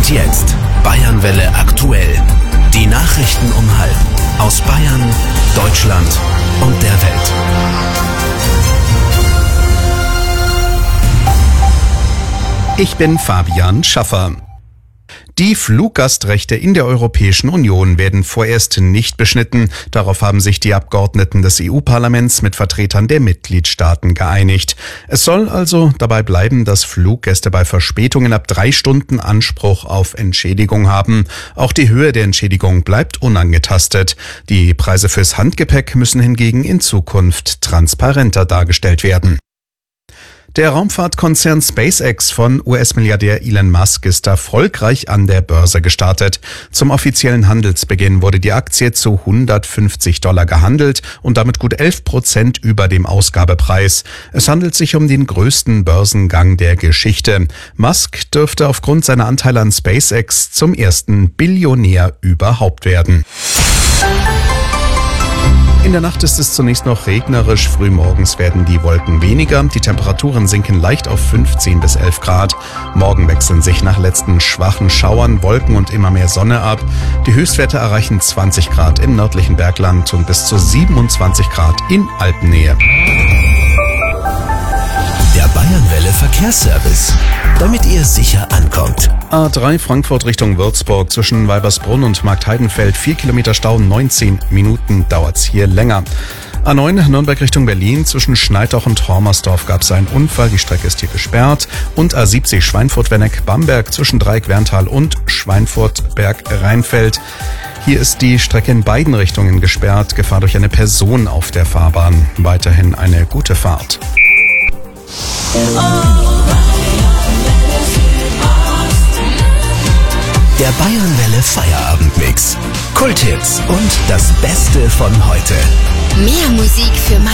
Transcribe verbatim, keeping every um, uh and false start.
Und jetzt Bayernwelle aktuell. Die Nachrichten um halb aus Bayern, Deutschland und der Welt. Ich bin Fabian Schaffer. Die Fluggastrechte in der Europäischen Union werden vorerst nicht beschnitten. Darauf haben sich die Abgeordneten des E U-Parlaments mit Vertretern der Mitgliedstaaten geeinigt. Es soll also dabei bleiben, dass Fluggäste bei Verspätungen ab drei Stunden Anspruch auf Entschädigung haben. Auch die Höhe der Entschädigung bleibt unangetastet. Die Preise fürs Handgepäck müssen hingegen in Zukunft transparenter dargestellt werden. Der Raumfahrtkonzern SpaceX von U S-Milliardär Elon Musk ist erfolgreich an der Börse gestartet. Zum offiziellen Handelsbeginn wurde die Aktie zu hundertfünfzig Dollar gehandelt und damit gut elf Prozent über dem Ausgabepreis. Es handelt sich um den größten Börsengang der Geschichte. Musk dürfte aufgrund seiner Anteile an SpaceX zum ersten Billionär überhaupt werden. In der Nacht ist es zunächst noch regnerisch, frühmorgens werden die Wolken weniger, die Temperaturen sinken leicht auf fünfzehn bis elf Grad. Morgen wechseln sich nach letzten schwachen Schauern Wolken und immer mehr Sonne ab. Die Höchstwerte erreichen zwanzig Grad im nördlichen Bergland und bis zu siebenundzwanzig Grad in Alpennähe. Der Bayernwelle Verkehrsservice, damit ihr sicher ankommt. A drei Frankfurt Richtung Würzburg zwischen Weibersbrunn und Marktheidenfeld, vier Kilometer Stau, neunzehn Minuten dauert's hier länger. A neun Nürnberg Richtung Berlin zwischen Schneidach und Hormersdorf gab es einen Unfall, die Strecke ist hier gesperrt. Und A siebzig Schweinfurt-Wenneck-Bamberg zwischen Dreieck-Werntal und Schweinfurt-Berg-Rheinfeld. Hier ist die Strecke in beiden Richtungen gesperrt, Gefahr durch eine Person auf der Fahrbahn. Weiterhin eine gute Fahrt. Der Bayernwelle Feierabendmix. Kulthits und das Beste von heute. Mehr Musik für